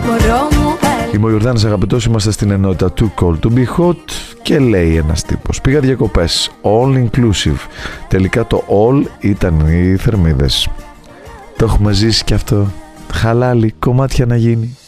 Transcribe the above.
Είμαι ο Ιορδάνης, αγαπητός, είμαστε στην ενότητα Too Cold to Be Hot και λέει ένας τύπος: πήγα διακοπές, all inclusive. Τελικά το all ήταν οι θερμίδες. Το έχουμε ζήσει κι αυτό. Χαλάλι, κομμάτια να γίνει.